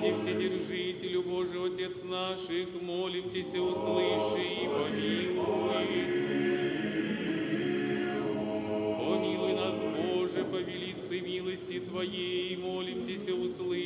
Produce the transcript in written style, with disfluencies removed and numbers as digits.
Господи, Вседержителю Божий, Отец наших, молим Тебя, услыши и помилуй. Помилуй нас, Боже, по велице милости Твоей, молим Тебя, услыши